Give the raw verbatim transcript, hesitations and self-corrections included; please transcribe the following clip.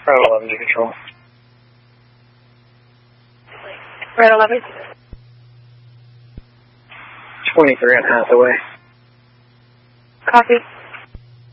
Red eleven to control. Red eleven. twenty-three on Hathaway. Copy.